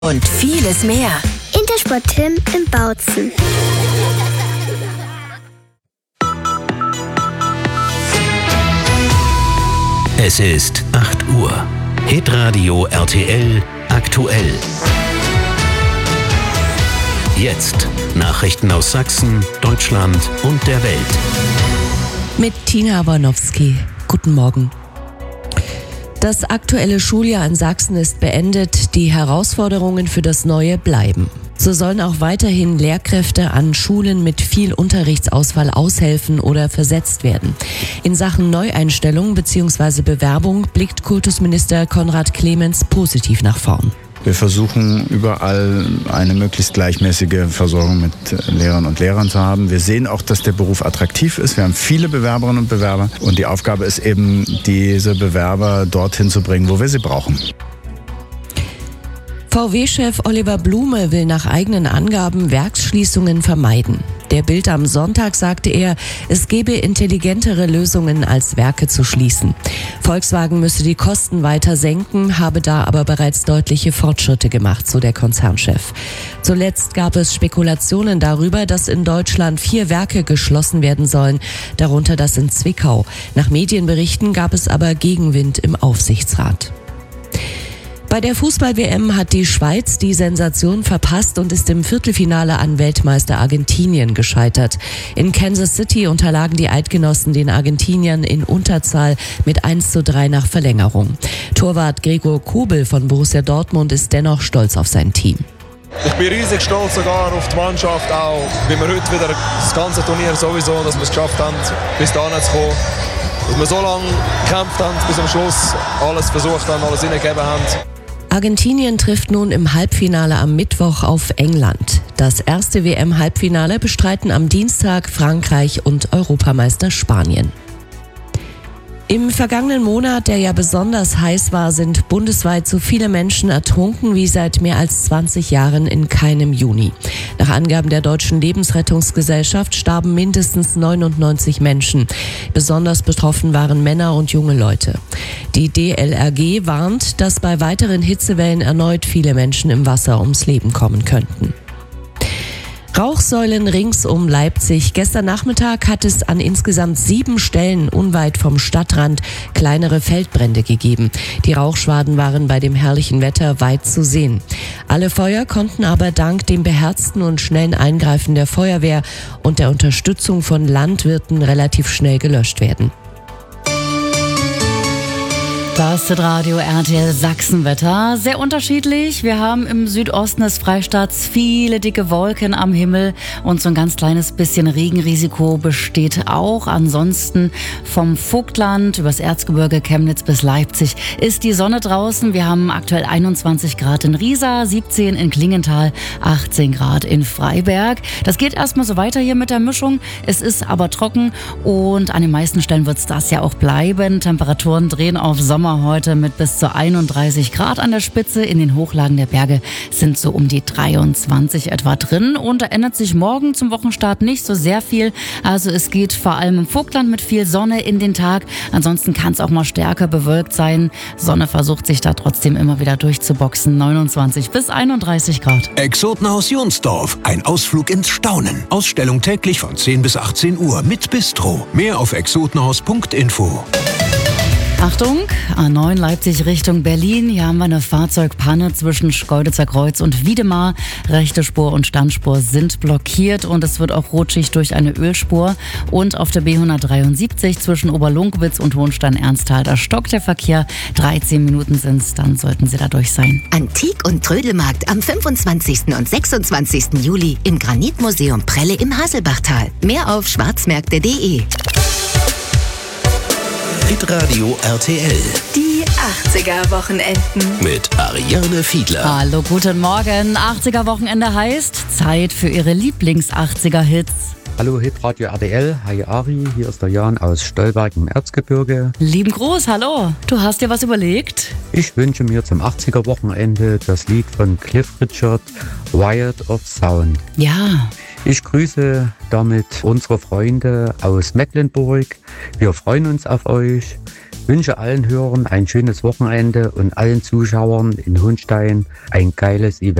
und vieles mehr. Intersport Tim in Bautzen. Es ist 8 Uhr. Hitradio RTL aktuell. Jetzt Nachrichten aus Sachsen, Deutschland und der Welt. Mit Tina Warnowski. Guten Morgen. Das aktuelle Schuljahr in Sachsen ist beendet. Die Herausforderungen für das neue bleiben. So sollen auch weiterhin Lehrkräfte an Schulen mit viel Unterrichtsausfall aushelfen oder versetzt werden. In Sachen Neueinstellung bzw. Bewerbung blickt Kultusminister Konrad Clemens positiv nach vorn. Wir versuchen überall eine möglichst gleichmäßige Versorgung mit Lehrern und Lehrern zu haben. Wir sehen auch, dass der Beruf attraktiv ist. Wir haben viele Bewerberinnen und Bewerber und die Aufgabe ist eben, diese Bewerber dorthin zu bringen, wo wir sie brauchen. VW-Chef Oliver Blume will nach eigenen Angaben Werksschließungen vermeiden. Der Bild am Sonntag sagte er, es gebe intelligentere Lösungen als Werke zu schließen. Volkswagen müsse die Kosten weiter senken, habe da aber bereits deutliche Fortschritte gemacht, so der Konzernchef. Zuletzt gab es Spekulationen darüber, dass in Deutschland 4 Werke geschlossen werden sollen, darunter das in Zwickau. Nach Medienberichten gab es aber Gegenwind im Aufsichtsrat. Bei der Fußball-WM hat die Schweiz die Sensation verpasst und ist im Viertelfinale an Weltmeister Argentinien gescheitert. In Kansas City unterlagen die Eidgenossen den Argentiniern in Unterzahl mit 1:3 nach Verlängerung. Torwart Gregor Kobel von Borussia Dortmund ist dennoch stolz auf sein Team. Ich bin riesig stolz sogar auf die Mannschaft auch, wie wir heute wieder das ganze Turnier sowieso, dass wir es geschafft haben, bis dahin zu kommen. Dass wir so lange gekämpft haben, bis am Schluss alles versucht haben, alles hineingegeben haben. Argentinien trifft nun im Halbfinale am Mittwoch auf England. Das erste WM-Halbfinale bestreiten am Dienstag Frankreich und Europameister Spanien. Im vergangenen Monat, der ja besonders heiß war, sind bundesweit so viele Menschen ertrunken wie seit mehr als 20 Jahren in keinem Juni. Nach Angaben der Deutschen Lebensrettungsgesellschaft starben mindestens 99 Menschen. Besonders betroffen waren Männer und junge Leute. Die DLRG warnt, dass bei weiteren Hitzewellen erneut viele Menschen im Wasser ums Leben kommen könnten. Rauchsäulen rings um Leipzig. Gestern Nachmittag hat es an insgesamt 7 Stellen unweit vom Stadtrand kleinere Feldbrände gegeben. Die Rauchschwaden waren bei dem herrlichen Wetter weit zu sehen. Alle Feuer konnten aber dank dem beherzten und schnellen Eingreifen der Feuerwehr und der Unterstützung von Landwirten relativ schnell gelöscht werden. Das ist Radio RTL Sachsenwetter. Sehr unterschiedlich. Wir haben im Südosten des Freistaats viele dicke Wolken am Himmel und so ein ganz kleines bisschen Regenrisiko besteht auch. Ansonsten vom Vogtland übers Erzgebirge, Chemnitz bis Leipzig ist die Sonne draußen. Wir haben aktuell 21 Grad in Riesa, 17 in Klingenthal, 18 Grad in Freiberg. Das geht erstmal so weiter hier mit der Mischung. Es ist aber trocken und an den meisten Stellen wird es das ja auch bleiben. Temperaturen drehen auf Sommer heute mit bis zu 31 Grad an der Spitze. In den Hochlagen der Berge sind so um die 23 etwa drin. Und da ändert sich morgen zum Wochenstart nicht so sehr viel. Also es geht vor allem im Vogtland mit viel Sonne in den Tag. Ansonsten kann es auch mal stärker bewölkt sein. Sonne versucht sich da trotzdem immer wieder durchzuboxen. 29 bis 31 Grad. Exotenhaus Jonsdorf. Ein Ausflug ins Staunen. Ausstellung täglich von 10 bis 18 Uhr mit Bistro. Mehr auf exotenhaus.info. Achtung, A9 Leipzig Richtung Berlin. Hier haben wir eine Fahrzeugpanne zwischen Schkeuditzer Kreuz und Wiedemar. Rechte Spur und Standspur sind blockiert und es wird auch rutschig durch eine Ölspur. Und auf der B173 zwischen Oberlunkowitz und Hohenstein-Ernsthal, da stockt der Verkehr. 13 Minuten sind's, dann sollten Sie da durch sein. Antik- und Trödelmarkt am 25. und 26. Juli im Granitmuseum Prelle im Haselbachtal. Mehr auf schwarzmärkte.de. Hitradio RTL Die 80er-Wochenenden. mit Ariane Fiedler. Hallo, guten Morgen. 80er-Wochenende heißt Zeit für Ihre Lieblings-80er-Hits. Hallo Hitradio RTL, hi Ari, hier ist der Jan aus Stolberg im Erzgebirge. Lieben Gruß, hallo. Du hast dir was überlegt? Ich wünsche mir zum 80er-Wochenende das Lied von Cliff Richard, Wired of Sound. Ja. Ich grüße damit unsere Freunde aus Mecklenburg. Wir freuen uns auf euch. Wünsche allen Hörern ein schönes Wochenende und allen Zuschauern in Hohnstein ein geiles Event.